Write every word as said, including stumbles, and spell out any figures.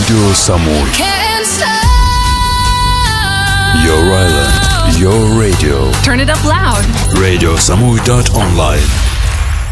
Radio Samui. Can't stop. Your island, your radio. Turn it up loud. radio samui dot online.